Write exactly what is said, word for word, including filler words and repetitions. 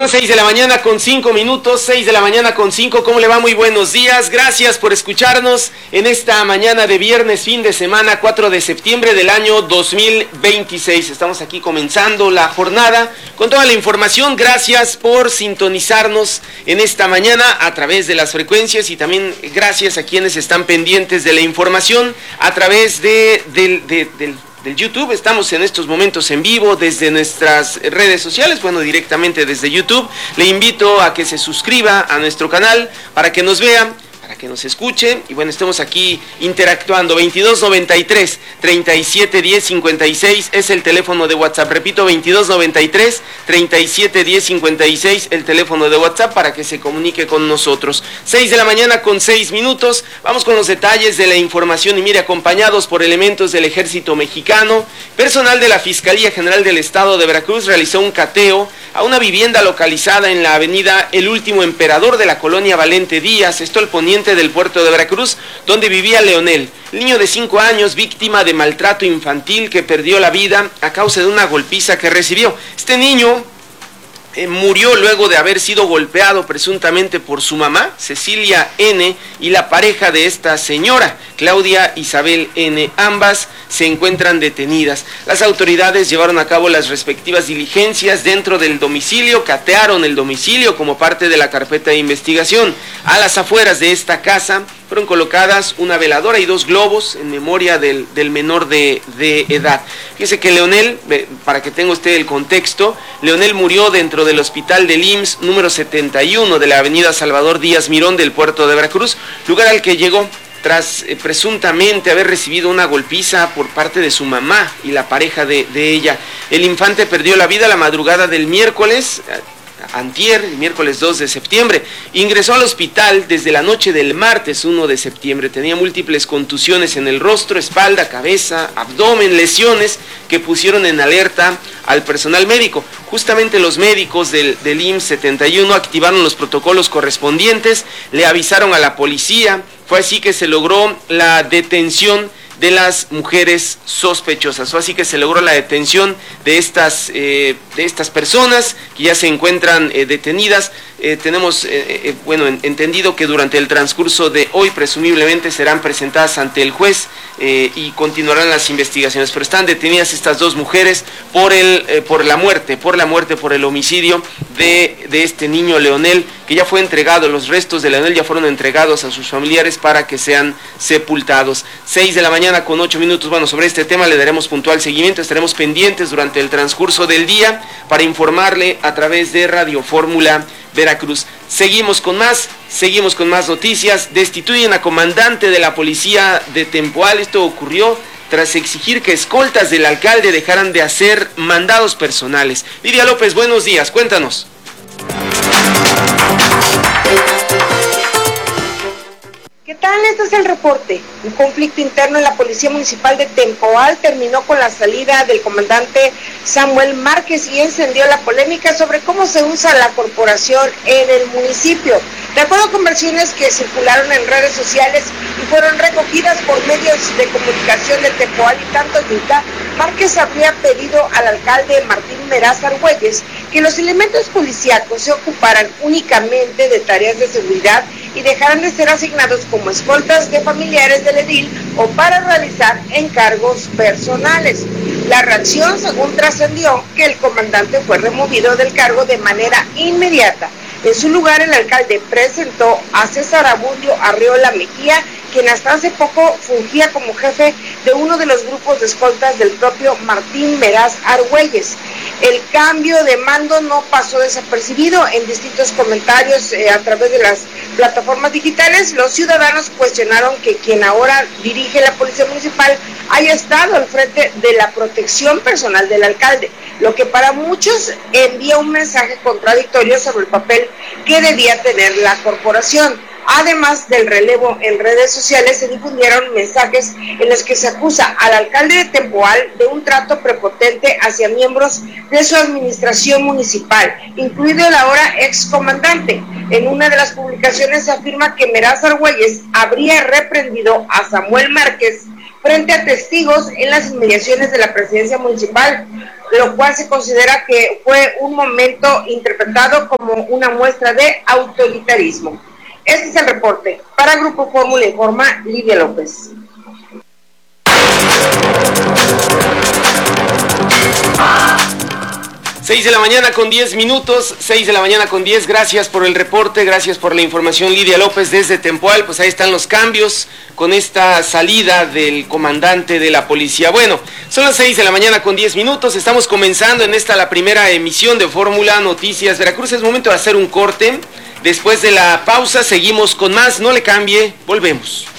Seis de la mañana con cinco minutos, seis de la mañana con cinco, ¿cómo le va? Muy buenos días, gracias por escucharnos en esta mañana de viernes, fin de semana, cuatro de septiembre del año dos mil veintiséis. Estamos aquí comenzando la jornada con toda la información. Gracias por sintonizarnos en esta mañana a través de las frecuencias y también gracias a quienes están pendientes de la información a través de, de, de, del del YouTube. Estamos en estos momentos en vivo desde nuestras redes sociales, bueno, directamente desde YouTube. Le invito a que se suscriba a nuestro canal para que nos vea, para que nos escuche y bueno, estemos aquí interactuando. Veintidós noventa y tres, treinta y siete diez cincuenta y seis es el teléfono de WhatsApp. Repito, veintidós noventa y tres, treinta y siete diez cincuenta y seis el teléfono de WhatsApp para que se comunique con nosotros. Seis de la mañana con seis minutos. Vamos con los detalles de la información y mire, acompañados por elementos del Ejército Mexicano, personal de la Fiscalía General del Estado de Veracruz realizó un cateo a una vivienda localizada en la avenida El Último Emperador de la colonia Valente Díaz, esto al poniente del puerto de Veracruz, donde vivía Leonel, niño de cinco años, víctima de maltrato infantil que perdió la vida a causa de una golpiza que recibió. Este niño Eh, murió luego de haber sido golpeado presuntamente por su mamá, Cecilia N., y la pareja de esta señora, Claudia Isabel N. Ambas se encuentran detenidas. Las autoridades llevaron a cabo las respectivas diligencias dentro del domicilio, catearon el domicilio como parte de la carpeta de investigación. A las afueras de esta casa fueron colocadas una veladora y dos globos en memoria del, del menor de, de edad. Fíjese que Leonel, para que tenga usted el contexto, Leonel murió dentro del hospital del I M S S número setenta y uno de la avenida Salvador Díaz Mirón del puerto de Veracruz, lugar al que llegó tras eh, presuntamente haber recibido una golpiza por parte de su mamá y la pareja de, de ella. El infante perdió la vida la madrugada del miércoles, antier, el miércoles dos de septiembre. Ingresó al hospital desde la noche del martes uno de septiembre. Tenía múltiples contusiones en el rostro, espalda, cabeza, abdomen, lesiones que pusieron en alerta al personal médico. Justamente los médicos del, del I M S S setenta y uno activaron los protocolos correspondientes, le avisaron a la policía. Fue así que se logró la detención de las mujeres sospechosas. Fue así que se logró la detención de estas, eh, de estas personas que ya se encuentran eh, detenidas. Eh, tenemos, eh, eh, bueno, en, entendido que durante el transcurso de hoy presumiblemente serán presentadas ante el juez eh, y continuarán las investigaciones. Pero están detenidas estas dos mujeres por el, eh, por la muerte, por la muerte, por el homicidio de, de este niño Leonel, que ya fue entregado, los restos de Leonel ya fueron entregados a sus familiares para que sean sepultados. Seis de la mañana con ocho minutos, bueno, sobre este tema le daremos puntual seguimiento, estaremos pendientes durante el transcurso del día para informarle a través de Radio Fórmula Veracruz. Seguimos con más, seguimos con más noticias. Destituyen a comandante de la policía de Tempoal. Esto ocurrió tras exigir que escoltas del alcalde dejaran de hacer mandados personales. Lidia López, buenos días, cuéntanos. ¿Qué tal? Este es el reporte. Un conflicto interno en la Policía Municipal de Tempoal terminó con la salida del comandante Samuel Márquez y encendió la polémica sobre cómo se usa la corporación en el municipio. De acuerdo con versiones que circularon en redes sociales y fueron recogidas por medios de comunicación de Tempoal y tanto Yuca, Márquez habría pedido al alcalde Martín Meraz Argüelles que los elementos policíacos se ocuparan únicamente de tareas de seguridad y dejaran de ser asignados como escoltas de familiares del edil o para realizar encargos personales. La reacción, según trascendió, que el comandante fue removido del cargo de manera inmediata. En su lugar, el alcalde presentó a César Abundio Arreola Mejía, quien hasta hace poco fungía como jefe de uno de los grupos de escoltas del propio Martín Meraz Argüelles. El cambio de mando no pasó desapercibido. En distintos comentarios eh, a través de las plataformas digitales, los ciudadanos cuestionaron que quien ahora dirige la Policía Municipal haya estado al frente de la protección personal del alcalde, lo que para muchos envía un mensaje contradictorio sobre el papel que debía tener la corporación. Además del relevo en redes sociales, se difundieron mensajes en los que se acusa al alcalde de Tempoal de un trato prepotente hacia miembros de su administración municipal, incluido el ahora excomandante. En una de las publicaciones se afirma que Meraz Argüelles habría reprendido a Samuel Márquez frente a testigos en las inmediaciones de la presidencia municipal, lo cual se considera que fue un momento interpretado como una muestra de autoritarismo. Este es el reporte. Para Grupo Fórmula informa Lidia López. seis de la mañana con diez minutos, seis de la mañana con diez, gracias por el reporte, gracias por la información, Lidia López desde Tempoal. Pues ahí están los cambios con esta salida del comandante de la policía. Bueno, son las seis de la mañana con diez minutos, estamos comenzando en esta la primera emisión de Fórmula Noticias Veracruz. Es momento de hacer un corte, después de la pausa seguimos con más, no le cambie, volvemos.